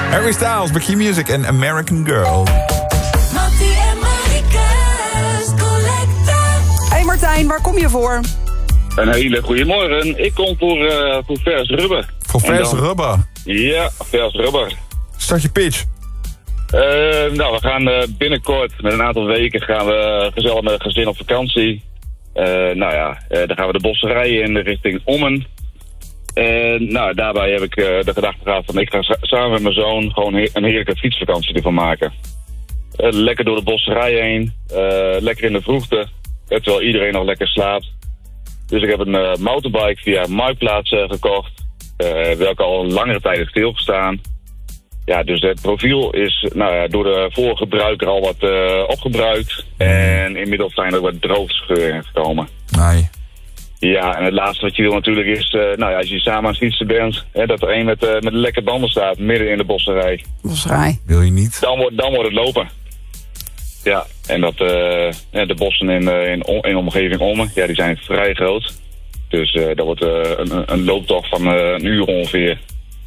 Harry Styles, Becky Music en American Girl. Mattie en Marieke's Collector. Hey Martijn, waar kom je voor? Een hele goede morgen. Ik kom voor vers rubber. Voor vers rubber. Ja, vers rubber. Start je pitch. We gaan binnenkort, met een aantal weken, gaan we gezellig met het gezin op vakantie. Dan gaan we de bosserijen in richting Ommen. En daarbij heb ik de gedachte gehad van ik ga samen met mijn zoon gewoon een heerlijke fietsvakantie ervan maken. Lekker door de bosserij heen, lekker in de vroegte, terwijl iedereen nog lekker slaapt. Dus ik heb een motorbike via Marktplaats gekocht, welke al een langere tijd heeft stilgestaan. Ja, dus het profiel is door de vorige gebruiker al wat opgebruikt. En inmiddels zijn er wat droogscheuren gekomen. Nee. Ja, en het laatste wat je wil natuurlijk is, als je samen aan het fietsen bent, dat er een met lekke banden staat, midden in de bosserij. Bosserij. Wil je niet? Dan wordt het lopen. Ja, en de bossen in omgeving Ommen, die zijn vrij groot. Dus dat wordt een looptocht van een uur ongeveer.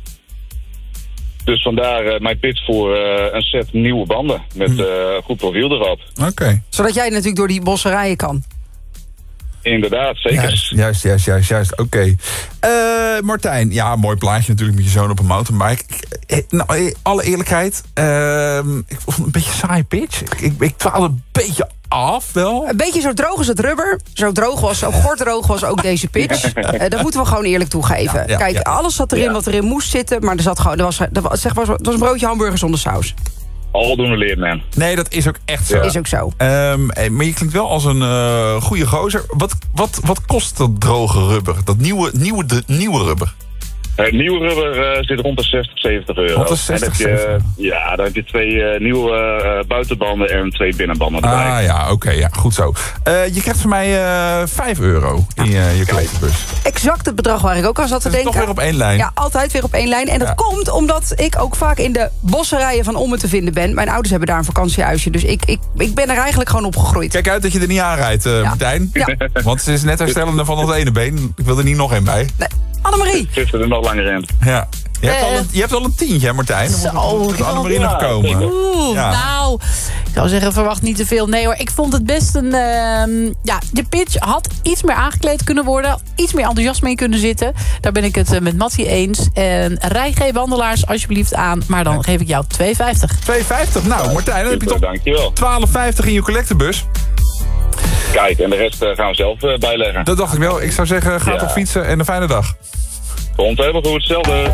Dus vandaar mijn pitch voor een set nieuwe banden met goed profiel erop. Oké. Zodat jij natuurlijk door die bosserijen kan. Inderdaad, zeker. Juist. Oké. Martijn, ja, mooi plaatje natuurlijk met je zoon op een mountainbike. Alle eerlijkheid, ik vond het een beetje saai pitch. Ik twaalde een beetje af wel. Een beetje zo droog als het rubber. Zo gordroog was ook deze pitch. Dat moeten we gewoon eerlijk toegeven. Kijk, alles zat erin wat erin moest zitten. Maar het was een broodje hamburger zonder saus. Aldoende leert men. Nee, dat is ook echt zo. Dat is ook zo. Maar je klinkt wel als een goede gozer. Wat kost dat droge rubber? Dat nieuwe rubber? Het nieuwe rubber zit rond de 60, 70 euro. Rond de 60, 70? Ja, dan heb je 2 nieuwe buitenbanden en 2 binnenbanden erbij. Ah ja, oké, goed zo. Je krijgt van mij €5 in je collectebus. Exact het bedrag waar ik ook aan zat te denken. Toch weer op één lijn. Ja, altijd weer op één lijn. En dat komt omdat ik ook vaak in de bosserijen van Ommen te vinden ben. Mijn ouders hebben daar een vakantiehuisje. Dus ik ben er eigenlijk gewoon opgegroeid. Kijk uit dat je er niet aanrijdt, Martijn. Ja. Want ze is net herstellende van het ene been. Ik wil er niet nog één bij. Nee. Annemarie. Zit er nog langer in. Ja. Je hebt al een tientje, hè, Martijn? Dan moet Annemarie nog komen. Nou, ik zou zeggen, verwacht niet te veel. Nee hoor, ik vond het best een... de pitch had iets meer aangekleed kunnen worden. Iets meer enthousiasme in kunnen zitten. Daar ben ik het met Mattie eens. En rij geen wandelaars alsjeblieft aan. Maar dan geef ik jou €2,50. €2,50? Nou, Martijn, dan heb je toch dankjewel. €12,50 in je collectebus. Kijk, en de rest gaan we zelf bijleggen. Dat dacht ik wel. Ik zou zeggen, ga toch fietsen en een fijne dag. Komt helemaal goed, hetzelfde.